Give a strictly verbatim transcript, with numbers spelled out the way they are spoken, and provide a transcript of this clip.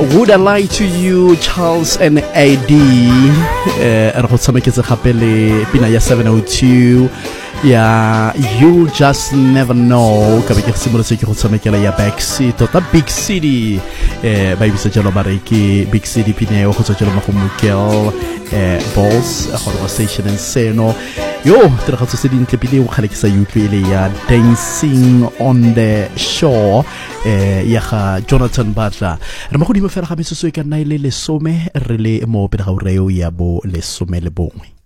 Would I Lie to You, Charles and A D. Re go tshameketse gape le pina ya seven oh two ya You Just Never Know ka be ke simolotse ke go tshamekela ya Backseat tota Big City eh ba ibisa jalo ba re ke Big City pina yo go tswa jalo mo go Mukel eh Balls a conversation and seno yo tira ga tse dintle pile o khale ke sa utlwele ya Dancing on the Shore eh ya ga Jonathan Butler re mo go di mo fela ga metsoso e ka nna ile le some re le mo pele ga o reo ya bo le some le bongwe.